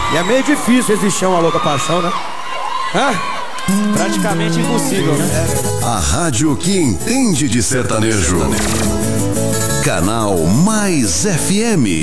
E é meio difícil existir uma louca paixão, né? Praticamente impossível, né? A rádio que entende de sertanejo. Canal Mais FM.